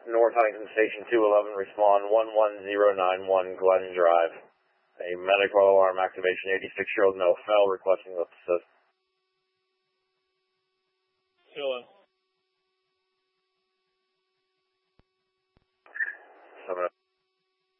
North Huntington Station 211, respond 11091 Glen Drive. A medical alarm activation, 86-year-old no fell, requesting lift assist. Hello. 7